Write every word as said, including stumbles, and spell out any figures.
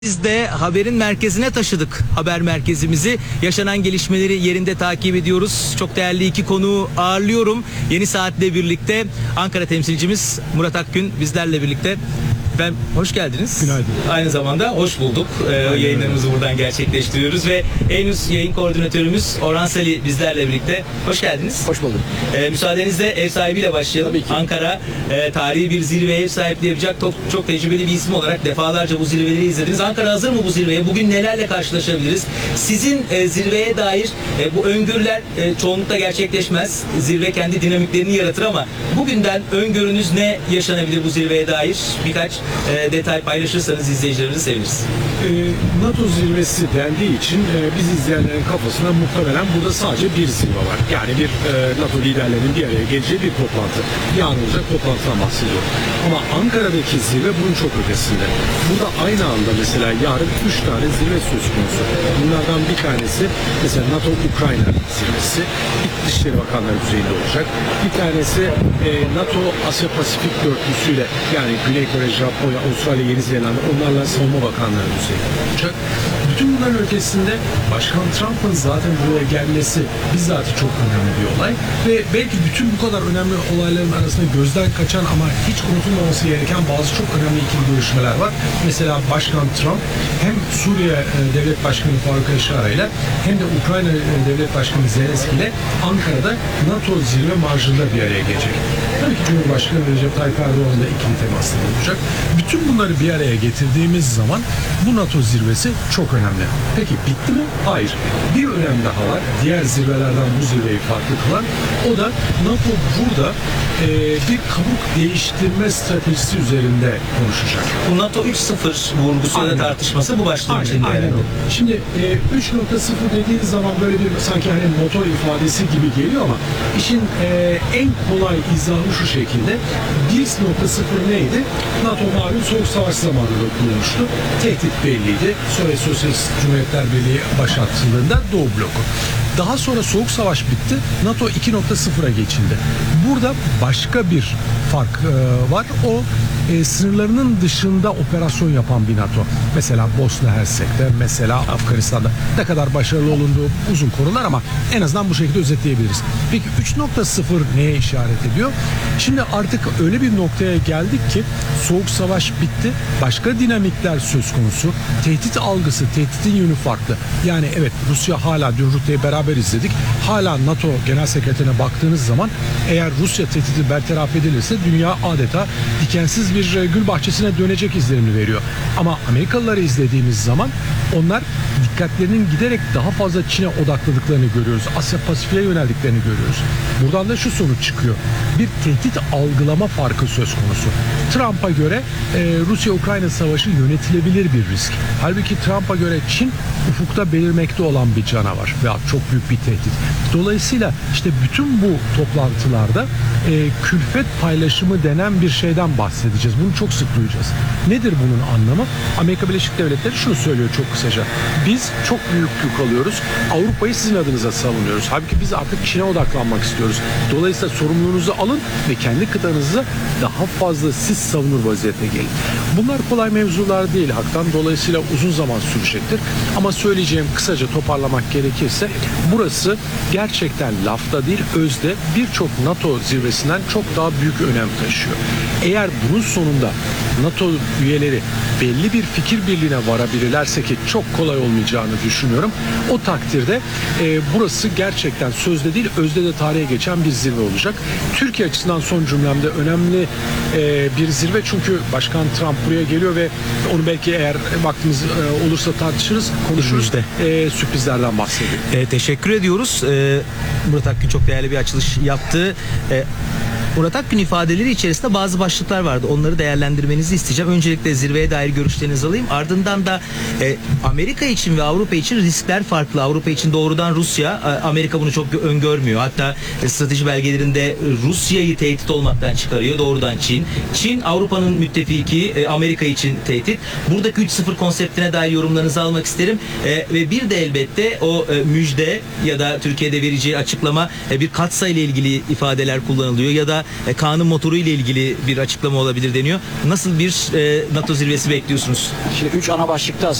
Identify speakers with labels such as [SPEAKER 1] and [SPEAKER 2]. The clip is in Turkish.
[SPEAKER 1] Biz de haberin merkezine taşıdık haber merkezimizi. Yaşanan gelişmeleri yerinde takip ediyoruz. Çok değerli iki konuğu ağırlıyorum. Yeni Saat'le birlikte Ankara temsilcimiz Murat Akgün bizlerle birlikte. Ben hoş geldiniz.
[SPEAKER 2] Günaydın.
[SPEAKER 1] Aynı zamanda hoş bulduk. Ee, yayınlarımızı buradan gerçekleştiriyoruz ve Enus yayın koordinatörümüz Orhan Sali bizlerle birlikte. Hoş geldiniz.
[SPEAKER 2] Hoş bulduk.
[SPEAKER 1] Ee, müsaadenizle ev sahibiyle başlayalım.
[SPEAKER 2] Tabii ki.
[SPEAKER 1] Ankara e, tarihi bir zirveye ev sahipliği yapacak çok, çok tecrübeli bir isim olarak defalarca bu zirveleri izlediniz. Ankara hazır mı bu zirveye? Bugün nelerle karşılaşabiliriz? Sizin e, zirveye dair e, bu öngörüler e, çoğunlukla gerçekleşmez. Zirve kendi dinamiklerini yaratır ama bugünden öngörünüz ne yaşanabilir bu zirveye dair? Birkaç e, detay paylaşırsanız izleyicilerimizi seviniriz.
[SPEAKER 2] Ee, NATO zirvesi dendiği için e, biz izleyenlerin kafasında muhtemelen burada sadece bir zirve var. Yani bir e, NATO liderlerinin bir araya geleceği bir toplantı. Yarın olacak toplantıdan bahsediyorum. Ama Ankara'daki zirve bunun çok ötesinde. Burada aynı anda mesela yarın üç tane zirve söz konusu. Bunlardan bir tanesi mesela NATO-Ukrayna zirvesi. Dışişleri Bakanları düzeyinde olacak. Bir tanesi e, NATO Asya Pasifik dörtlüsüyle yani Güney Kore, Japonya, Avustralya, Yeni Zelanda onlarla savunma bakanları düzeyinde olacak. Bütün bunların ötesinde Başkan Trump'ın zaten buraya gelmesi bizzat çok önemli bir olay ve belki bütün bu kadar önemli olayların arasında gözden kaçan ama hiç unutulmaması gereken bazı çok önemli ikili görüşmeler var. Mesela Başkan Trump hem Suriye e, Devlet Başkanı Faruk Eşara ile hem de Ukrayna e, Devlet Başkanı Zelenski ile Ankara'da NATO zirve marjında bir araya gelecek. Tabii ki Cumhurbaşkanı Recep Tayyip Erdoğan da ikili temasları olacak. Bütün bunları bir araya getirdiğimiz zaman bu NATO zirvesi çok önemli. Peki bitti mi? Hayır. Bir önem daha var. Diğer zirvelerden bu zirveyi farklı kılan. O da NATO burada e, bir kabuk değiştirme stratejisi üzerinde konuşacak.
[SPEAKER 1] Bu NATO üç nokta sıfır vurgusu ya da tartışması bu başlığın içinde.
[SPEAKER 2] Aynen, aynen. Şimdi e, üç nokta sıfır dediğiniz zaman böyle bir sanki hani motor ifadesi gibi geliyor ama işin e, en kolay izahı şu şekilde. bir nokta sıfır neydi? NATO malum Soğuk Savaş zamanında kurulmuştu. Tehdit belliydi. Sovyet Sosyalist Cumhuriyetler Birliği başattığında Doğu bloku. Daha sonra Soğuk Savaş bitti. NATO iki nokta sıfıra geçildi. Burada başka bir fark e, var. O e, sınırlarının dışında operasyon yapan bir NATO. Mesela Bosna Hersek'te, mesela Afganistan'da ne kadar başarılı olunduğu uzun konular ama en azından bu şekilde özetleyebiliriz. Peki üç nokta sıfır neye işaret ediyor? Şimdi artık öyle bir noktaya geldik ki Soğuk Savaş bitti. Başka dinamikler söz konusu. Tehdit algısı, tehditin yönü farklı. Yani evet Rusya hala dün Rusya'yı beraber izledik. Hala NATO Genel Sekreterine baktığınız zaman eğer Rusya tehdidi bertaraf edilirse dünya adeta dikensiz bir gül bahçesine dönecek izlenimi veriyor. Ama Amerikalıları izlediğimiz zaman onlar dikkatlerinin giderek daha fazla Çin'e odakladıklarını görüyoruz. Asya Pasifik'e yöneldiklerini görüyoruz. Buradan da şu sonuç çıkıyor. Bir tehdit algılama farkı söz konusu. Trump'a göre e, Rusya-Ukrayna savaşı yönetilebilir bir risk. Halbuki Trump'a göre Çin ufukta belirmekte olan bir canavar veya çok büyük bir tehdit. Dolayısıyla işte bütün bu toplantılarda e, külfet paylaşımı denen bir şeyden bahsedeceğiz. Bunu çok sık duyacağız. Nedir bunun anlamı? Amerika Birleşik Devletleri şunu söylüyor çok kısaca. Biz çok büyük yük alıyoruz. Avrupa'yı sizin adınıza savunuyoruz. Halbuki biz artık Çin'e odaklanmak istiyoruz. Dolayısıyla sorumluluğunuzu alın ve kendi kıtanızı daha fazla siz savunur vaziyete gelin. Bunlar kolay mevzular değil haktan. Dolayısıyla uzun zaman sürecektir. Ama söyleyeceğim kısaca toparlamak gerekirse burası gerçekten lafta değil özde birçok NATO zirvesinden çok daha büyük önem taşıyor. Eğer bunun sonunda NATO üyeleri belli bir fikir birliğine varabilirlerse ki çok kolay olmayacağını düşünüyorum. O takdirde e, burası gerçekten sözde değil özde de tarihe geçen bir zirve olacak. Türkiye açısından son cümlemde önemli e, bir zirve çünkü Başkan Trump buraya geliyor ve onu belki eğer vaktimiz e, olursa tartışırız, konuşuruz. E, sürprizlerden bahsediyor.
[SPEAKER 1] E, teşekkür ediyoruz. E, Murat Akgün çok değerli bir açılış yaptı. E, Murat Akgün ifadeleri içerisinde bazı başlıklar vardı. Onları değerlendirmenizi isteyeceğim. Öncelikle zirveye dair görüşlerinizi alayım. Ardından da e, Amerika için ve Avrupa için riskler farklı. Avrupa için doğrudan Rusya. E, Amerika bunu çok öngörmüyor. Hatta e, strateji belgelerinde Rusya'yı tehdit olmaktan çıkarıyor. Doğrudan Çin. Çin Avrupa'nın müttefiki. E, Amerika için tehdit. Buradaki üç nokta sıfır konseptine dair yorumlarınızı almak isterim. E, ve bir de elbette o e, müjde ya da Türkiye'de vereceği açıklama e, bir katsayıyla ilgili ifadeler kullanılıyor ya da Hatta e, Kaan'ın motoru ile ilgili bir açıklama olabilir deniyor. Nasıl bir e, NATO zirvesi bekliyorsunuz?
[SPEAKER 3] Şimdi üç ana başlıkta